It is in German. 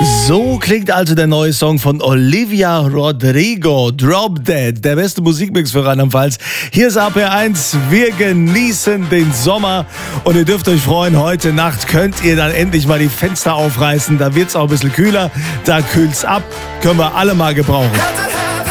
So klingt also der neue Song von Olivia Rodrigo, Drop Dead, der beste Musikmix für Rheinland-Pfalz. Hier ist AP1, wir genießen den Sommer und ihr dürft euch freuen, heute Nacht könnt ihr dann endlich mal die Fenster aufreißen, da wird es auch ein bisschen kühler, da kühlt's ab, können wir alle mal gebrauchen.